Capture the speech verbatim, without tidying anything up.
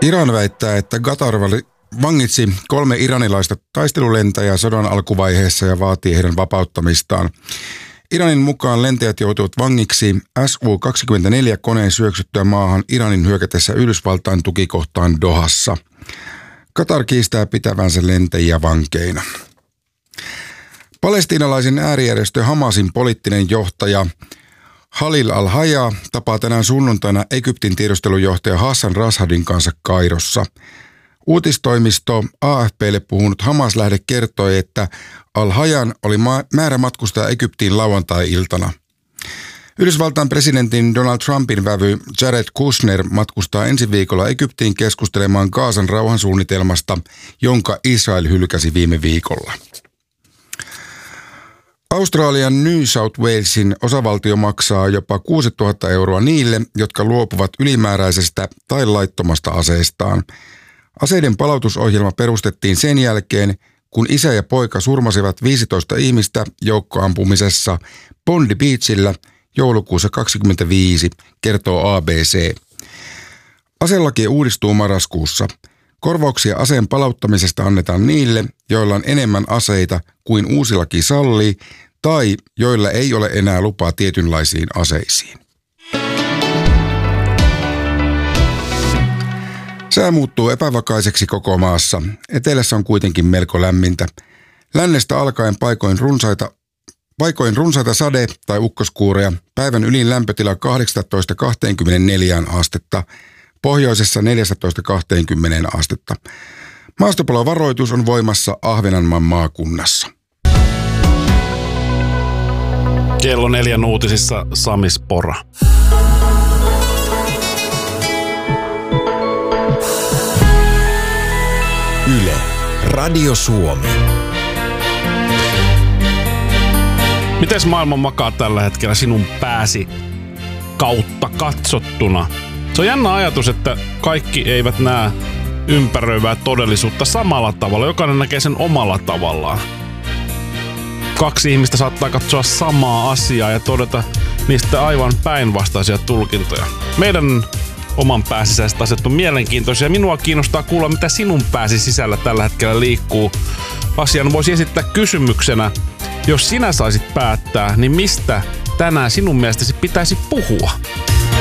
Iran väittää, että Qatar vangitsi kolme iranilaista taistelulentäjää sodan alkuvaiheessa ja vaatii heidän vapauttamistaan. Iranin mukaan lentäjät joutuivat vangiksi S U kaksikymmentäneljä koneen syöksyttyä maahan Iranin hyökätessä Yhdysvaltain tukikohtaan Dohassa. Qatar kiistää pitävänsä lentäjiä vankeina. Palestiinalaisen äärijärjestö Hamasin poliittinen johtaja Halil al-Hayya tapaa tänään sunnuntaina Egyptin tiedustelujohtaja Hassan Rashadin kanssa Kairossa. Uutistoimisto A F P:lle puhunut Hamas-lähde kertoi, että al-Hayyan oli ma- määrä matkustaa Egyptiin lauantai-iltana. Yhdysvaltain presidentin Donald Trumpin vävy Jared Kushner matkustaa ensi viikolla Egyptiin keskustelemaan Gazan rauhansuunnitelmasta, jonka Israel hylkäsi viime viikolla. Australian New South Walesin osavaltio maksaa jopa kuusituhatta euroa niille, jotka luopuvat ylimääräisestä tai laittomasta aseestaan. Aseiden palautusohjelma perustettiin sen jälkeen, kun isä ja poika surmasivat viisitoista ihmistä joukkoampumisessa Bondi Beachillä joulukuussa kaksikymmentäviisi, kertoo A B C. Aselaki uudistuu marraskuussa. Korvauksia aseen palauttamisesta annetaan niille, joilla on enemmän aseita kuin uusi laki sallii tai joilla ei ole enää lupaa tietynlaisiin aseisiin. Sää muuttuu epävakaiseksi koko maassa. Etelässä on kuitenkin melko lämmintä. Lännestä alkaen paikoin runsaita, paikoin runsaita sade- tai ukkoskuureja. Päivän ylin lämpötila kahdeksantoista kaksikymmentäneljä astetta. Pohjoisessa neljätoista kaksikymmentä astetta. Maastopalovaroitus on voimassa Ahvenanmaan maakunnassa. Kello neljän uutisissa Sami Spora. Yle, Radio Suomi. Mites maailma makaa tällä hetkellä sinun pääsi kautta katsottuna? Se on jännä ajatus, että kaikki eivät näe ympäröivää todellisuutta samalla tavalla. Jokainen näkee sen omalla tavallaan. Kaksi ihmistä saattaa katsoa samaa asiaa ja todeta niistä aivan päinvastaisia tulkintoja. Meidän oman pääsisäiset asiat on mielenkiintoisia. Minua kiinnostaa kuulla, mitä sinun pääsi sisällä tällä hetkellä liikkuu. Asian voisi esittää kysymyksenä, jos sinä saisit päättää, niin mistä tänään sinun mielestäsi pitäisi puhua?